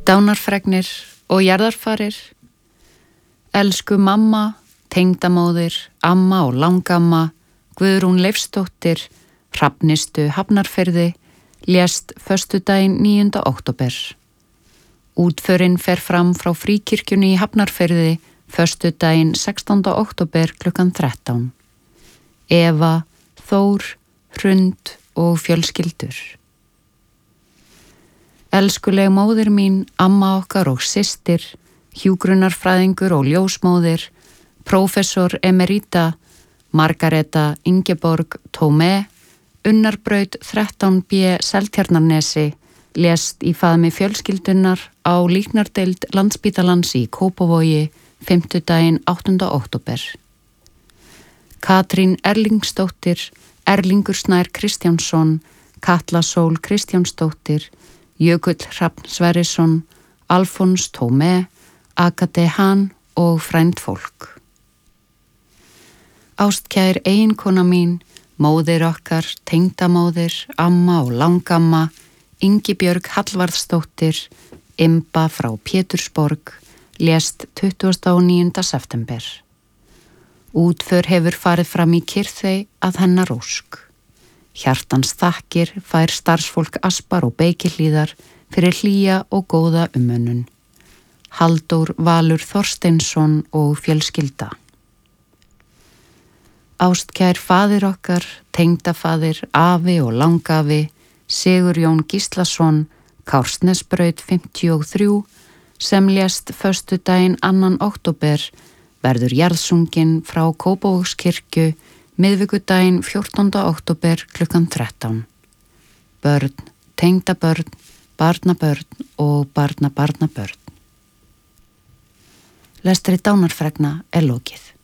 Dánarfregnir og jarðarfarir. Elsku mamma, tengdamóðir, amma og langamma, Guðrún Leifsdóttir, Hrafnistu Hafnarfirði, lést föstudaginn 9. október. Útförin fer fram frá Fríkirkjunni í Hafnarfirði föstudaginn 16. október klukkan 13. Eva, Þór, Hrund og fjölskyldur. Elskuleg móðir mín, amma okkar og systir, hjúgrunarfræðingur og ljósmóðir, prófessor emerita, Margareta Ingeborg Tómé, Unnarbraut 13B Seltjarnarnesi, lést í faðmi fjölskyldunar á líknardeild Landspítalans í Kópavogi, fimmtudaginn 8. október. Katrín Erlingsdóttir, Erlingur Snær Kristjánsson, Katla Sól Kristjánsdóttir, Jökull Hrafn Sverrisson, Alfons Tómé, Akate Han og frændfólk. Ástkær eiginkona mín, móðir okkar, tengdamóðir, amma og langamma, Ingibjörg Hallvarðsdóttir, Imba frá Pétursborg, lést 29. september. Útför hefur farið fram í Kyrþey að hennar ósk. Hjartans þakkir fær starfsfólk Aspar og Beikihlíðar fyrir hlýja og góða umönnun. Halldór Valur Þorsteinsson og fjölskylda. Ástkær faðir okkar, tengdafaðir, afi og langafi, Sigurjón Gíslason, Kársnesbraut 53, sem lést föstudaginn 2. október, verður jarðsunginn frá Kópavogskirkju miðvikudaginn 14. október klukkan 13. Börn, tengdabörn, barnabörn og barnabarnabörn. Lestri dánarfregna er lokið.